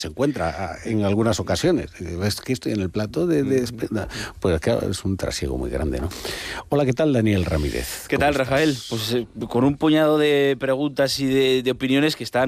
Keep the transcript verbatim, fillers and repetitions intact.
se encuentra en algunas ocasiones. ¿Ves que estoy en el plato de, de Esplenda? Pues claro, es un trasiego muy grande, ¿no? Hola, ¿qué tal, Daniel Ramírez? ¿Qué tal, estás? Rafael? Pues eh, con un puñado de preguntas y de, de opiniones que están